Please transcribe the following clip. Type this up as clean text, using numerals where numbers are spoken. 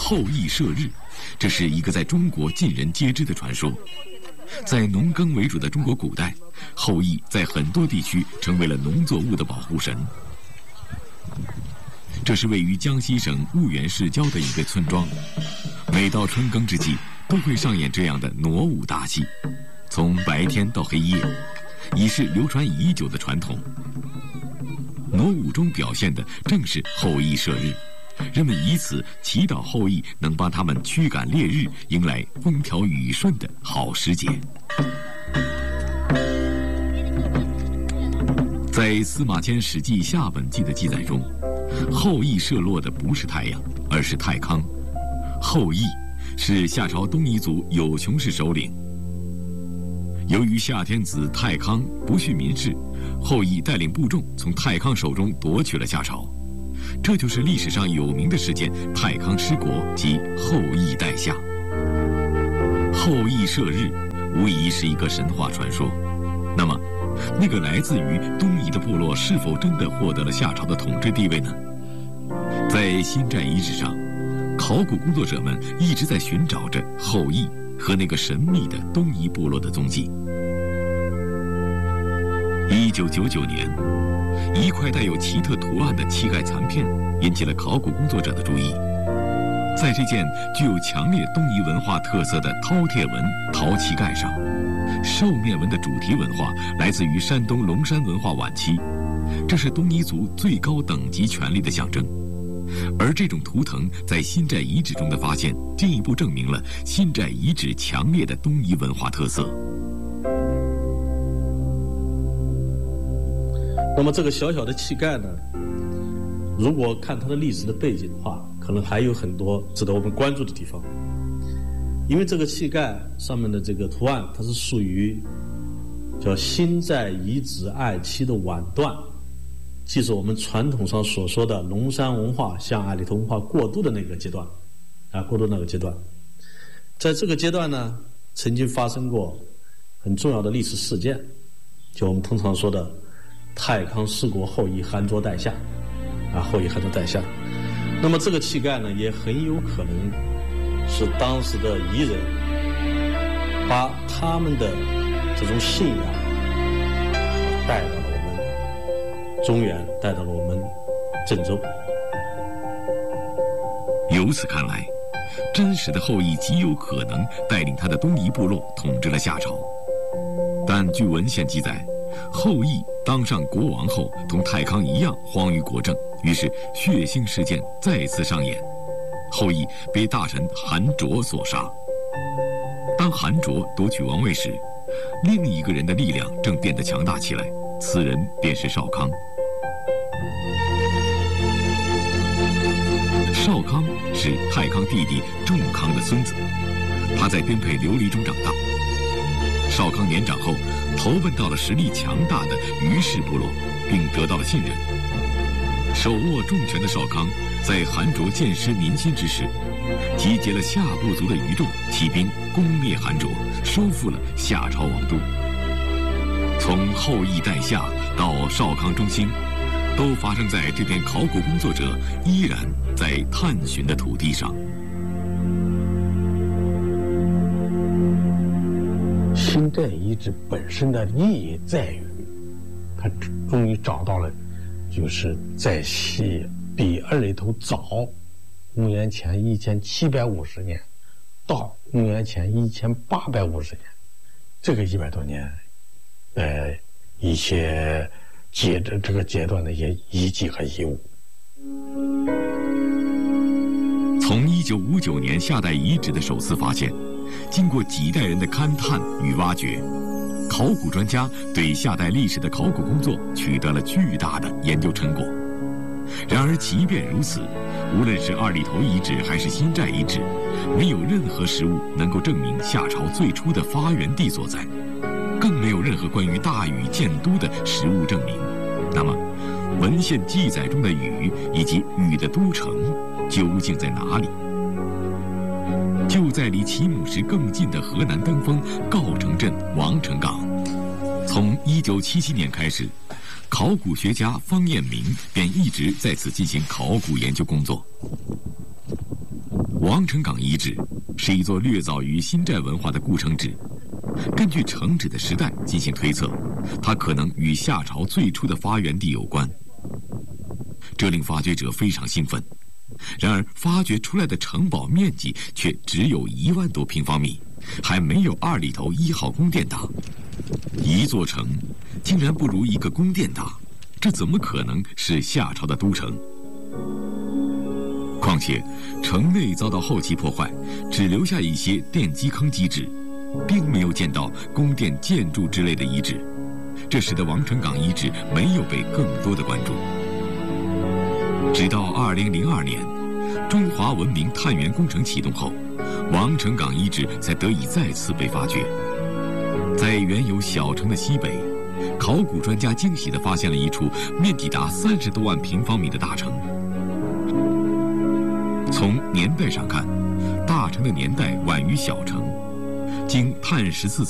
后羿射日，这是一个在中国尽人皆知的传说。在农耕为主的中国古代，后羿在很多地区成为了农作物的保护神。这是位于江西省婺源市郊的一个村庄，每到春耕之际，都会上演这样的傩舞大戏，从白天到黑夜，已是流传已久的传统。傩舞中表现的正是后羿射日，人们以此祈祷后羿能帮他们驱赶烈日，迎来风调雨顺的好时节。在司马迁《史记·夏本纪》的记载中，后羿射落的不是太阳，而是太康。后羿是夏朝东夷族有穷氏首领。由于夏天子太康不恤民事，后羿带领部众从太康手中夺取了夏朝，这就是历史上有名的事件——太康失国及后羿代夏。后羿射日无疑是一个神话传说，那么那个来自于东夷的部落是否真的获得了夏朝的统治地位呢？在新寨遗址上，考古工作者们一直在寻找着后羿和那个神秘的东夷部落的踪迹。1999年，一块带有奇特图案的漆盖残片引起了考古工作者的注意。在这件具有强烈东夷文化特色的饕餮纹陶漆盖上，兽面纹的主题文化来自于山东龙山文化晚期，这是东夷族最高等级权力的象征。而这种图腾在新寨遗址中的发现，进一步证明了新寨遗址强烈的东夷文化特色。 那么这个小小的漆盖呢，如果看它的历史的背景的话，可能还有很多值得我们关注的地方。因为这个漆盖上面的这个图案，它是属于叫新寨遗址二期的晚段，即是我们传统上所说的龙山文化向阿里头文化过渡的那个阶段，过渡那个阶段。在这个阶段呢，曾经发生过很重要的历史事件，就我们通常说的太康失国，后羿寒浞代夏，后羿寒浞代夏。那么这个漆盖呢，也很有可能是当时的夷人把他们的这种信仰带到了我们中原，带到了我们郑州。 由此看来，真实的后羿极有可能带领他的东夷部落统治了夏朝。但据文献记载，后羿当上国王后，同太康一样荒于国政，于是血腥事件再次上演。后羿被大臣韩卓所杀。当韩卓夺取王位时，另一个人的力量正变得强大起来，此人便是少康。少康是太康弟弟仲康的孙子，他在颠沛流离中长大。少康年长后，投奔到了实力强大的于氏部落，并得到了信任。手握重权的少康，在韩卓见失民心之时，集结了夏部族的余众，起兵攻灭韩卓，收复了夏朝王都。从后羿代夏到少康中兴，都发生在这片考古工作者依然在探寻的土地上。 新寨遗址本身的意义在于，它终于找到了，就是在比二里头早，公元前1750年到公元前1850年，这个100多年，一些这个阶段的一些遗迹和遗物。 从1959年夏代遗址的首次发现，经过几代人的勘探与挖掘，考古专家对夏代历史的考古工作取得了巨大的研究成果。然而即便如此，无论是二里头遗址还是新寨遗址，没有任何实物能够证明夏朝最初的发源地所在，更没有任何关于大禹建都的实物证明。那么文献记载中的禹以及禹的都城究竟在哪里？就在离齐母石更近的河南登封郜城镇王城岗。从1977年开始，考古学家方彦明便一直在此进行考古研究工作。 王城岗遗址是一座略早于新寨文化的故城址。根据城址的时代进行推测，它可能与夏朝最初的发源地有关。这令发掘者非常兴奋。然而，发掘出来的城堡面积却只有1万多平方米，还没有2里头1号宫殿大。一座城竟然不如一个宫殿大，这怎么可能是夏朝的都城？况且，城内遭到后期破坏，只留下一些奠基坑基址，并没有见到宫殿建筑之类的遗址，这使得王城岗遗址没有被更多的关注。直到2002年，中华文明探源工程启动后，王城岗遗址才得以再次被发掘。在原有小城的西北，考古专家惊喜地发现了一处面积达30多万平方米的大城。从年代上看，大城的年代晚于小城，经碳14次